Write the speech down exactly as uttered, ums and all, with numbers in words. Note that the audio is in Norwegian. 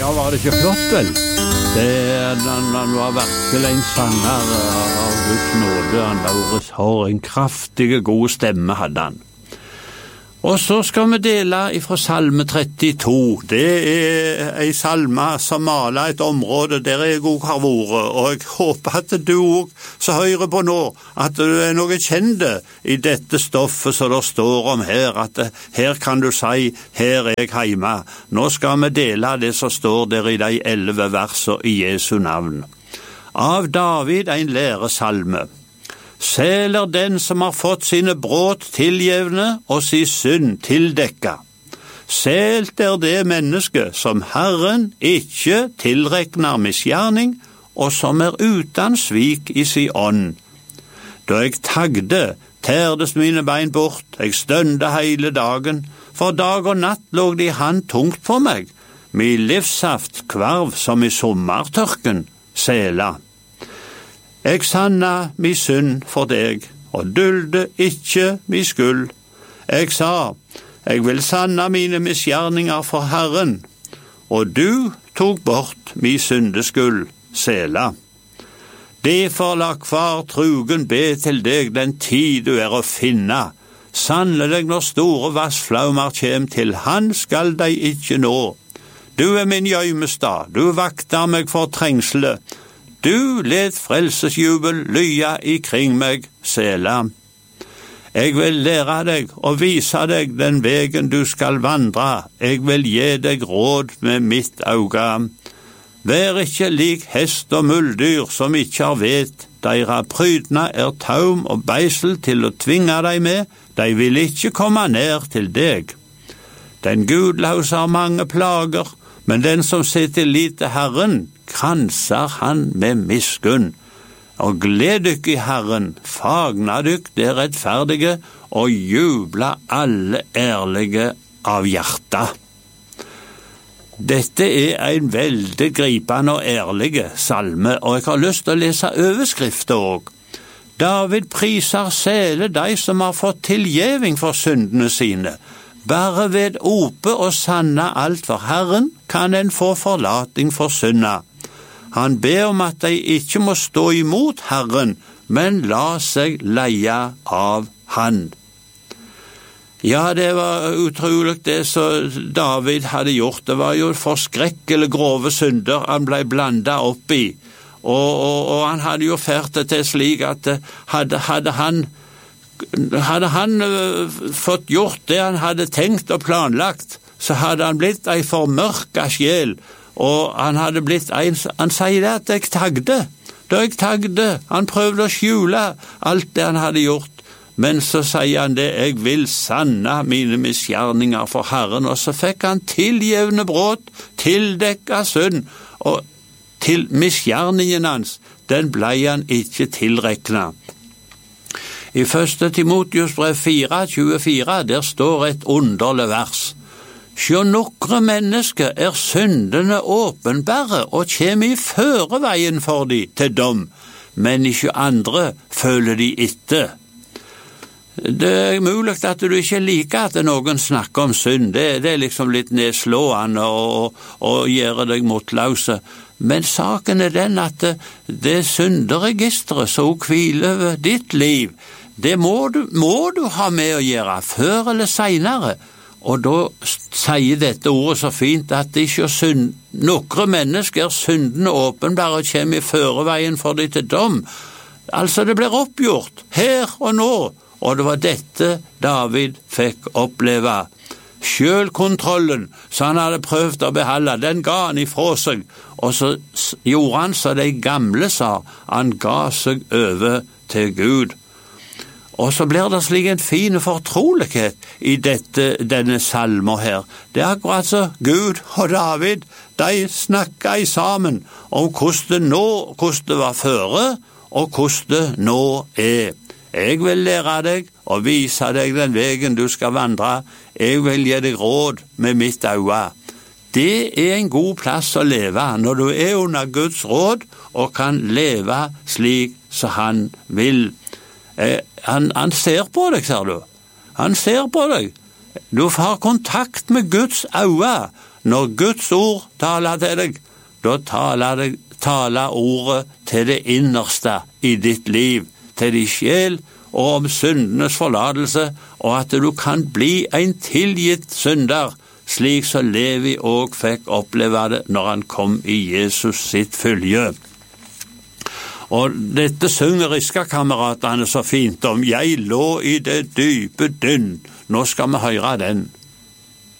Ja, var det ikke flott, vel? Det, han, han var virkelig en sanger av Guds nåde. Han Lauritz har en kraftig, god stemme, hadde han. Og så skal vi dele ifra salme trettito. Det er en salme som maler et område der jeg også har vært, og jeg håper at du også hører på nå, at du er noe kjente i dette stoffet som det står om her, at her kan du si, her er jeg hjemme. Nå skal vi dele det som står der i de elleve verser i Jesu navn. Av David en læresalme. Sel er den som har fått sine brudd tilgjevne og sin synd tildekka. Selt er det menneske som Herren ikke tilrekner misgjerning, og som er uten svik i sin ånd. Da jeg tagde, tærdes mine bein bort, jeg stønde hele dagen, for dag og natt lå de hand tungt på meg. Min livssaft kvarv som i sommertørken, sela. Jeg sanna mi synd for deg, og dulde ikke mi skyld. Jeg sa, jeg vil sanna mine misgjerninger for Herren, og du tok bort mi syndeskyld, sela. Derfor la hver trugen be til deg den tid du er å finne. Sannelig når store vassflaumer kjem til han, skal de ikke nå. Du er min gjøymestad, du vakter meg for trengsle. Du let frelsesjubel lya ikring meg, sela. Jeg vil lære deg og vise deg den vegen du skal vandre. Jeg vil gi deg råd med mitt auga. Vær ikke lik hest og muldyr som ikke har vet. Deira prydna er taum og beisel til å tvinge deg med. De vil ikke komme nær til deg. Den gudløse har mange plager, men den som sitter lit til Herren, kranser han med miskunn. Og gled dykk i Herren, fagna dykk det rettferdige, og jubla alle ærlige av hjerta. Dette er en veldig gripende og ærlige salme, og jeg har lyst til å lese overskrifter også. David priser sele de som har fått tilgjeving for syndene sine. Bare ved ope og sanne alt for Herren kan en få forlating for synda. Han ber om at de ikke må stå imot Herren, men la seg leie av han. Ja, det var utrolig det som David hadde gjort. Det var jo forskrekkelig grove synder han ble blandet opp i. Og, og, og han hadde jo ført det til slik at hadde, hadde han, hadde han uh, fått gjort det han hadde tenkt og planlagt, så hadde han blitt ei formørka sjel. Og han hadde blitt en, han sier det at jeg tagde, da jeg tagde, han prøvde å skjule alt det han hadde gjort, men så sier han det, jeg vil sanne mine misgjerninger for Herren, og så fikk han tilgjevne brudd, tildekka synd, og til misgjerningen hans, den ble han ikke tilrekna. I første Timotheus brev fire tjuefire, der står et underlig vers. Sjå nokre mennesker er syndene åpenbare og kjem i føreveien for de til dom, men ikke andre føler de etter. Det er mulig at du ikke liker at noen snakker om synd, det, det er liksom litt nedslående og, og gjør deg motløse. Men saken er den at det, det synderegisteret som hviler over ditt liv, det må du, må du ha med å gjøre før eller senere. Og da sier dette ordet så fint at det ikke er synd. Nokre mennesker er syndene åpenbare og kommer i føreveien for de til dom. Altså det blir oppgjort her og nå. Og det var dette David fikk oppleve. Selvkontrollen som han hadde prøvd å beholde, den ga han ifra seg. Og så gjorde han som de gamle sa, han ga seg over til Gud. Og så blir det slik en fin fortrolighet i dette, denne salmen her. Det er akkurat så Gud og David, de snakket sammen om hvordan det, nå, hvordan det var føre, og hvordan det nå er. Jeg vil lære deg og vise deg den vegen du skal vandre. Jeg vil gi deg råd med mitt øye. Det er en god plass å leve når du er under Guds råd og kan leve slik som han vil. Eh, han, han ser på deg, ser du. Han ser på deg. Du har kontakt med Guds øye. Når Guds ord taler til deg, da taler, det, taler ordet til det innerste i ditt liv, til din sjel, og om syndenes forlatelse, og at du kan bli en tilgitt synder, slik som Levi også fikk oppleve det når han kom i Jesus sitt fylje. Og dette synger Riska-kameratene så fint om. Jeg lå i det dype dynn. Nå skal vi høre den.